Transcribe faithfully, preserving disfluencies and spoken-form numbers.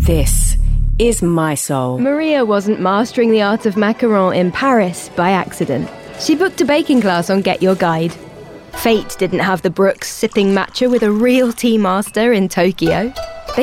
This is my soul. Maria wasn't mastering the art of macaron in Paris by accident. She booked a baking class on Get Your Guide. Fate didn't have the Brooks sipping matcha with a real tea master in Tokyo.